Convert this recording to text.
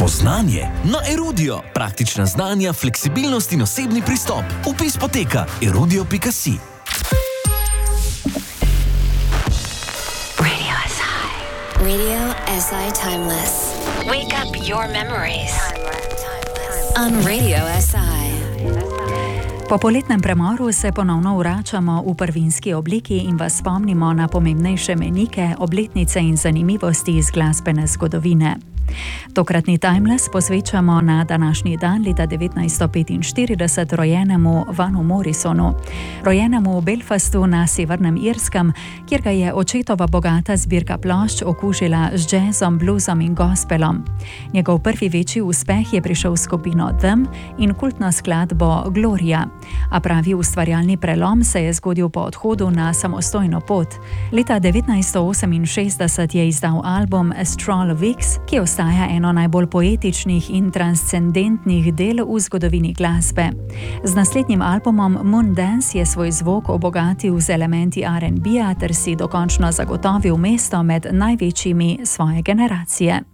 Spoznanje na Erudio. Praktična znanja, fleksibilnost in osebni pristop. Vpis poteka erudio.si. Radio SI Timeless. Wake up your memories. On Radio SI. Po poletnem premoru se ponovno vračamo v prvinski obliki in vas spomnimo na pomembnejše menike, obletnice in zanimivosti iz glasbene zgodovine. Tokratni Timeless posvečamo na današnji dan leta 1945 rojenemu Vanu Morrisonu, rojenemu v Belfastu na Severnem Irskem, kjer ga je očetova bogata zbirka plošč okužila z jazzom, bluesom in gospelom. Njegov prvi večji uspeh je prišel s skupino Them in kultno skladbo Gloria, a pravi ustvarjalni prelom se je zgodil po odhodu na samostojno pot. Leta 1968 je izdal album Stroll of X, ki ostaja eno najbolj poetičnih in transcendentnih del v zgodovini glasbe. Z naslednjim albumom Moon Dance je svoj zvok obogatil z elementi R&B-a ter si dokončno zagotovil mesto med največjimi svoje generacije.